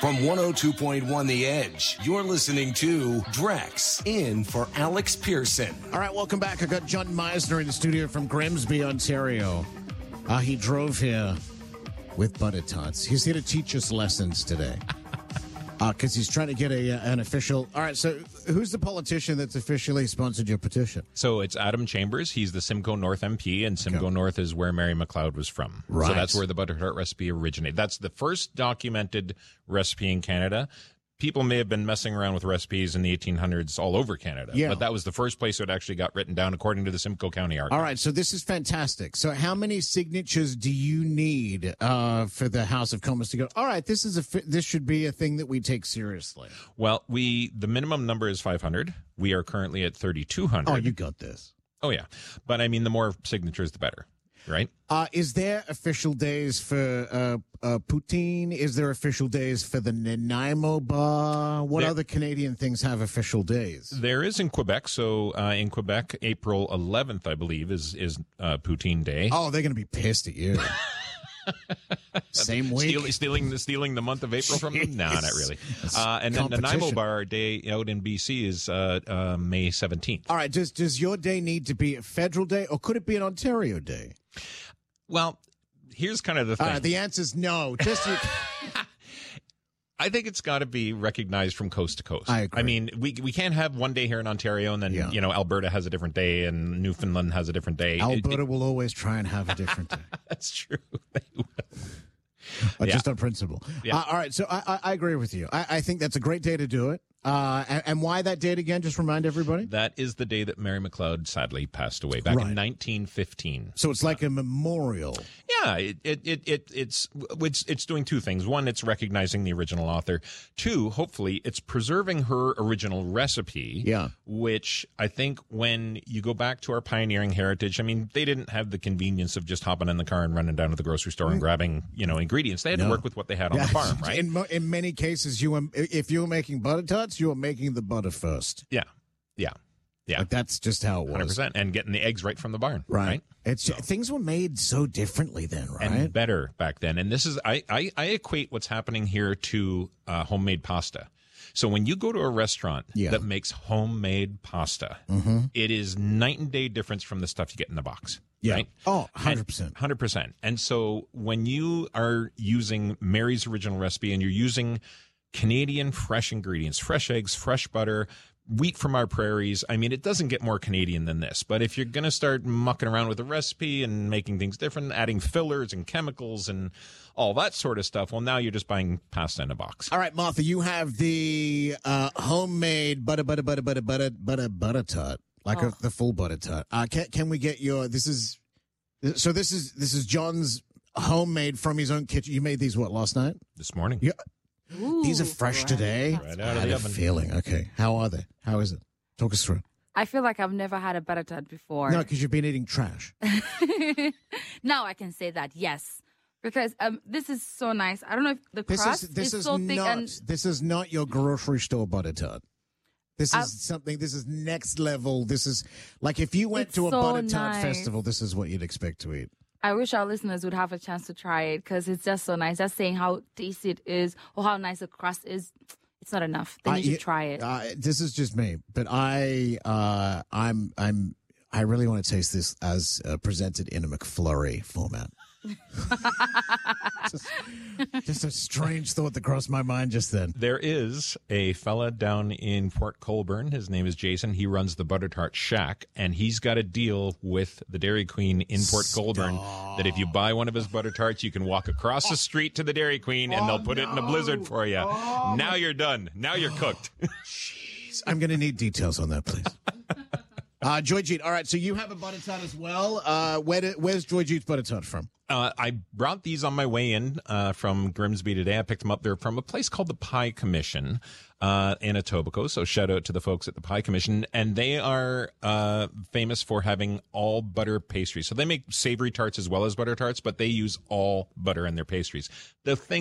From 102.1 The Edge, you're listening to Drex in for Alex Pearson. All right, welcome back. I got John Meisner in the studio from Grimsby, Ontario. He drove here with butter tots. He's here to teach us lessons today. Because he's trying to get an official... All right, so who's the politician that's officially sponsored your petition? So it's Adam Chambers. He's the Simcoe North MP, and Simcoe North is where Mary McLeod was from. Right. So that's where the butter tart recipe originated. That's the first documented recipe in Canada. People may have been messing around with recipes in the 1800s all over Canada, but that was the first place it actually got written down, according to the Simcoe County Archive. All right, so this is fantastic. So how many signatures do you need for the House of Commons to go, all right, this should be a thing that we take seriously? Well, the minimum number is 500. We are currently at 3,200. Oh, you got this. Oh, yeah. But, I mean, the more signatures, the better. Right? Is there official days for poutine? Is there official days for the Nanaimo bar? What other Canadian things have official days? There is in Quebec. So in Quebec, April 11th, I believe, is Poutine Day. Oh, they're going to be pissed at you. Same week. Stealing the month of April from them? No, not really. And then the Nanaimo Bar Day out in BC is May 17th. All right. Does your day need to be a federal day, or could it be an Ontario day? Well, here's kind of the thing. The answer is no. I think it's got to be recognized from coast to coast. I agree. I mean, we can't have one day here in Ontario and then, Alberta has a different day and Newfoundland has a different day. Alberta will always try and have a different day. That's true. They will. Just on principle. Yeah. All right. So I agree with you. I think that's a great day to do it. And why that date again? Just remind everybody. That is the day that Mary McLeod sadly passed away back in 1915. So it's like a memorial. Yeah, it's doing two things. One, it's recognizing the original author. Two, hopefully, it's preserving her original recipe. Yeah. Which I think when you go back to our pioneering heritage, I mean, they didn't have the convenience of just hopping in the car and running down to the grocery store and grabbing, ingredients. They had to work with what they had on the farm, right? In many cases, if you were making butter tots, you were making the butter first. Yeah. Like that's just how it was. 100%. And getting the eggs right from the barn. Right. Things were made so differently then, right? And better back then. And this is, I equate what's happening here to homemade pasta. So when you go to a restaurant that makes homemade pasta, it is night and day difference from the stuff you get in the box. Yeah. Right? Oh, 100%. 100%. And so when you are using Mary's original recipe and you're using Canadian fresh ingredients, fresh eggs, fresh butter, wheat from our prairies. I mean, it doesn't get more Canadian than this. But if you're going to start mucking around with the recipe and making things different, adding fillers and chemicals and all that sort of stuff, well, now you're just buying pasta in a box. All right, Martha, you have the homemade butter tot, like the full butter tot. Can we get your? This is John's homemade from his own kitchen. You made these last night? This morning. Yeah. Ooh, these are fresh today. Right out of the oven. Feeling. Okay. How are they? How is it? Talk us through. I feel like I've never had a butter tot before. No, because you've been eating trash. Now I can say that, yes. Because this is so nice. I don't know if the crust is so thick. This is not your grocery store butter tot. This is next level. This is like if you went to a butter tot festival, this is what you'd expect to eat. I wish our listeners would have a chance to try it because it's just so nice. Just saying how tasty it is or how nice the crust is, it's not enough. They need to try it. This is just me, but I really want to taste this as presented in a McFlurry format. just a strange thought that crossed my mind just then. There is a fella down in Port Colborne. His name is Jason. He runs the Butter Tart Shack, and he's got a deal with the Dairy Queen in Port Colborne that if you buy one of his butter tarts, you can walk across the street to the Dairy Queen, and they'll put it in a blizzard for you. Now you're done. Now you're cooked. Jeez, I'm going to need details on that, please. Joyjeet, all right, so you have a butter tart as well. Where's Joyjeet's butter tart from? I brought these on my way in from Grimsby today. I picked them up. They're from a place called the Pie Commission in Etobicoke. So shout out to the folks at the Pie Commission. And they are famous for having all butter pastries. So they make savory tarts as well as butter tarts, but they use all butter in their pastries. The thing